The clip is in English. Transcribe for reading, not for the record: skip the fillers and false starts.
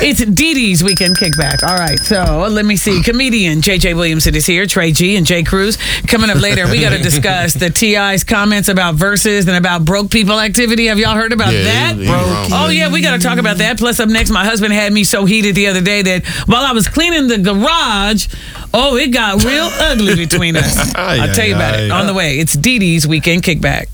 It's Dee Dee's Weekend Kickback. All right, so let me see. Comedian J.J. Williamson is here. Trey G and Jay Cruz. Coming up later, we got to discuss the T.I.'s comments about verses and about broke people activity. Have y'all heard about that? Oh, yeah, we got to talk about that. Plus, up next, my husband had me so heated the other day that while I was cleaning the garage, it got real ugly between us. I'll tell you about it on the way. It's Dee Dee's Weekend Kickback.